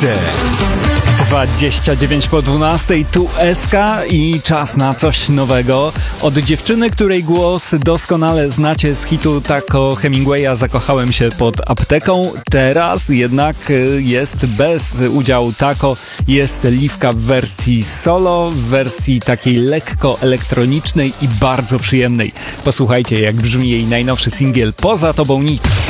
Mixe. 29 po 12, tu SK i czas na coś nowego. Od dziewczyny, której głos doskonale znacie z hitu Taco Hemingwaya Zakochałem się pod apteką. Teraz jednak jest bez udziału Taco. Jest Liwka w wersji solo, w wersji takiej lekko elektronicznej i bardzo przyjemnej. Posłuchajcie, jak brzmi jej najnowszy singiel Poza tobą nic.